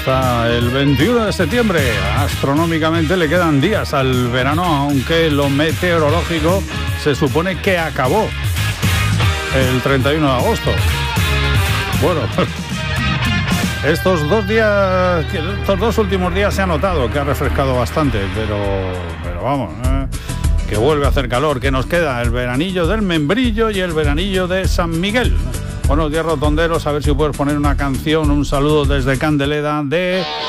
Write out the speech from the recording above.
hasta el 21 de septiembre. Astronómicamente le quedan días al verano, aunque lo meteorológico se supone que acabó el 31 de agosto. Bueno, estos dos últimos días se ha notado que ha refrescado bastante, pero vamos, que vuelve a hacer calor, que nos queda el veranillo del Membrillo y el veranillo de San Miguel. Buenos días, rotonderos, a ver si puedes poner una canción, un saludo desde Candeleda de